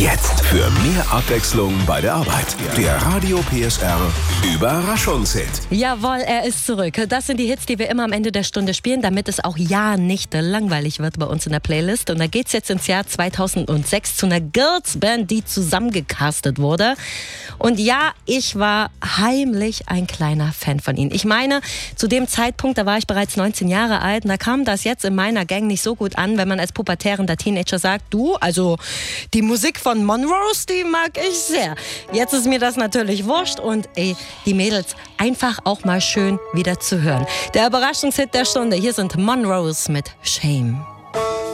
Jetzt für mehr Abwechslung bei der Arbeit. Der Radio PSR Überraschungshit. Jawohl, er ist zurück. Das sind die Hits, die wir immer am Ende der Stunde spielen, damit es auch ja nicht langweilig wird bei uns in der Playlist. Und da geht's jetzt ins Jahr 2006 zu einer Girls-Band, die zusammengecastet wurde. Und ja, ich war heimlich ein kleiner Fan von ihnen. Ich meine, zu dem Zeitpunkt, da war ich bereits 19 Jahre alt und da kam das jetzt in meiner Gang nicht so gut an, wenn man als pubertärender Teenager sagt, du, also die Musik von Monrose, die mag ich sehr. Jetzt ist mir das natürlich wurscht und die Mädels einfach auch mal schön wieder zu hören. Der Überraschungshit der Stunde, hier sind Monrose mit Shame.